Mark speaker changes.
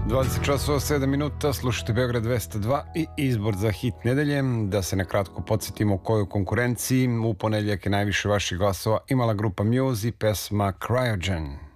Speaker 1: 20 časova 7 minuta, slušajte Beograd 202 i izbor za hit nedelje. Da se nakratko podsjetimo u kojoj konkurenciji u ponedjeljak je najviše vaših glasova imala grupa Muse i pesma Cryogen.